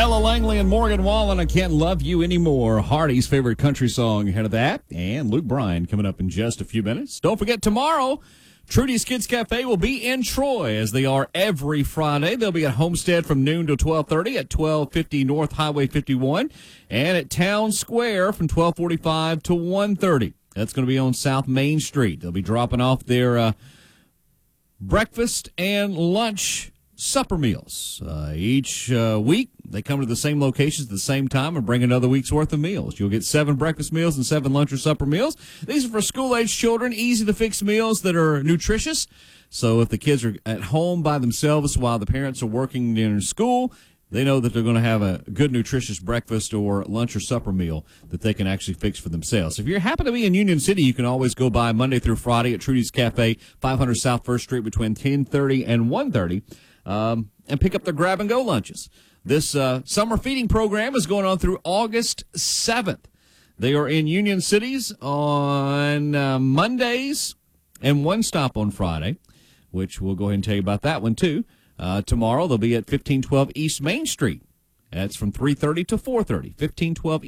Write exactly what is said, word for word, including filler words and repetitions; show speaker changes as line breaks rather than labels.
Ella Langley and Morgan Wallen, I Can't Love You Anymore. Hardy's favorite country song ahead of that. And Luke Bryan coming up in just a few minutes. Don't forget, tomorrow, Trudy's Kids Cafe will be in Troy, as they are every Friday. They'll be at Homestead from noon to twelve thirty at twelve fifty North Highway fifty-one, and at Town Square from twelve forty-five to one thirty. That's going to be on South Main Street. They'll be dropping off their uh, breakfast and lunch supper meals. Uh, each uh, week, they come to the same locations at the same time and bring another week's worth of meals. You'll get seven breakfast meals and seven lunch or supper meals. These are for school-age children, easy-to-fix meals that are nutritious. So if the kids are at home by themselves while the parents are working in school, they know that they're going to have a good, nutritious breakfast or lunch or supper meal that they can actually fix for themselves. If you happen to be in Union City, you can always go by Monday through Friday at Trudy's Cafe, five hundred South First Street between ten thirty and one thirty. Um, and pick up their grab-and-go lunches. This uh, summer feeding program is going on through August seventh. They are in Union Cities on uh, Mondays and one stop on Friday, which we'll go ahead and tell you about that one, too. Uh, tomorrow they'll be at fifteen twelve East Main Street. That's from three thirty to four thirty. fifteen twelve